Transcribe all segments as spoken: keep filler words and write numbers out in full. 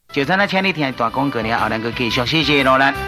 就咱啊，请你听大广告了后，咱个继续谢谢咯咱。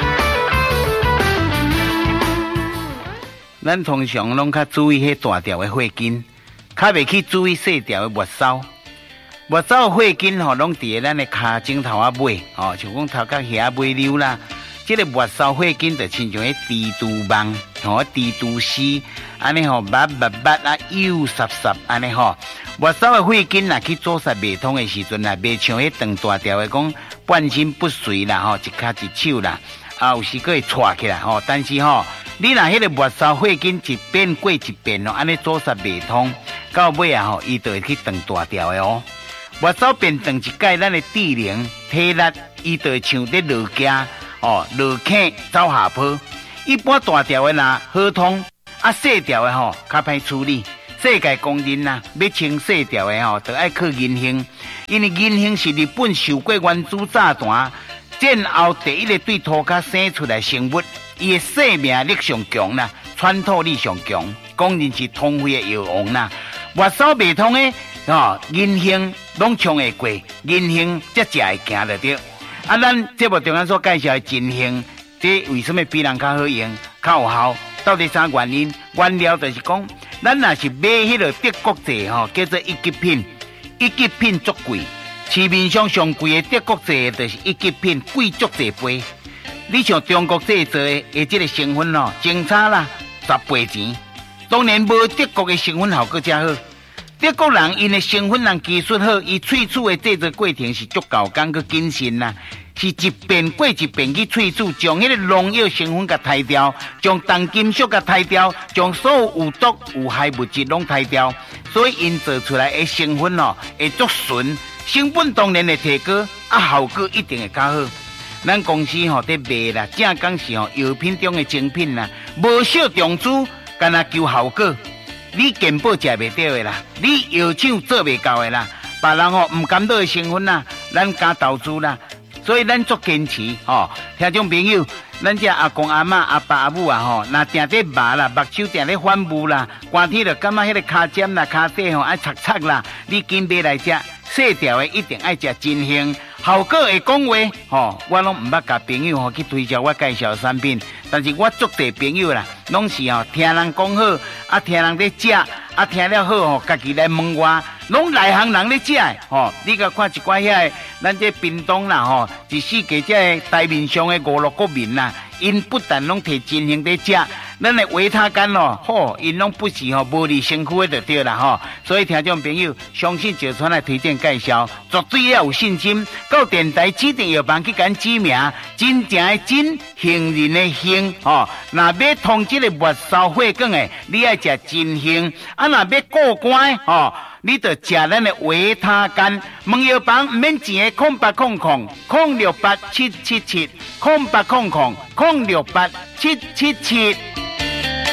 咱通常拢较注意迄大条的血筋，较袂去注意细条的末梢。末梢的血筋吼，拢伫咱的骹颈头啊尾，哦，像讲头壳遐尾溜啦。这个末梢血筋就亲像迄蜘蛛网，吼，蜘蛛丝，安尼吼，密密密啊，幼实实，安尼吼。末梢的血筋若去做煞袂通的时阵啊，袂像迄长大条的讲半身不遂啦，吼，一骹一手啦，啊，有时佫会岔起来，吼，但是吼。你若迄个末梢血筋一遍过一遍哦，安尼做煞袂通，到尾啊吼，伊就会去长大条的哦。末梢变长一界，咱的智能体力，伊就会像在落架哦，落坑走下坡。一般大条的啦好通，啊细条的吼较歹处理。世界公认啦，要清细条的吼，就爱靠银杏，因为银杏是日本受过原子炸弹战后第一个对土骹生出来生物。伊的生命力上强啦，穿透力上强，公认是通肺的药王啦。末梢袂通的，哦，银杏拢冲会过，银杏才食会行得着。啊，咱节目中央所介绍的金杏，这为什么比人较好用、较有效？到底啥原因？原料就是讲，咱若是买迄个德国製吼，叫做一级品，一级品足贵，市面上上贵的德国製就是一级品，贵足侪倍。你像中国制做的，的这个成分哦，精差啦十倍钱，当然无德国的成分效果才好。德国人因的成分人技术好，伊萃取的制作过程是足够工佮谨慎啦，是一遍过一遍去萃取，将迄个农药成分甲汰掉，将重金属甲汰掉，将所有有毒有害物质拢汰掉，所以因做出来的成分哦，会足纯，成本当然会提高，啊效果一定会较好。咱公司吼在卖啦，正讲是吼药品中的精品啦，无小重注，干那求效果。你健保食袂到的啦，你药厂做袂到的啦，别人吼唔甘到的成分啦，咱加投资啦，所以咱足坚持吼。听众朋友，咱这阿公阿嬷、阿爸阿母啊吼，那定在麻啦，目睭定在反目啦，寒天就感觉迄个骹尖啦、骹底吼爱擦擦啦，你紧买来食，细条的一定爱食真香。效果会讲话，吼，我拢唔捌甲朋友吼去推销我介绍产品，但是我足侪朋友啦，拢是吼听人讲好，啊听人咧食，啊听了好吼，家己来问我，拢内行人咧食的，吼，你甲看一寡遐，咱这屏东啦吼，一世界这台面上的五六国民啦，因不但拢摕真行咧食，咱的维他干咯，吼，因拢不是吼无利身躯的就对啦吼，所以听众朋友，相信石川来推荐介绍，绝对要有信心。到电台指定药房去揀指名，真正的真，杏仁的杏，吼，若要通这个末梢血管的，你爱食真杏；啊，若要过关，吼，你就食咱的维他干。问药房唔免钱的，空八空空空六八七七七，空八空空空六八七七七。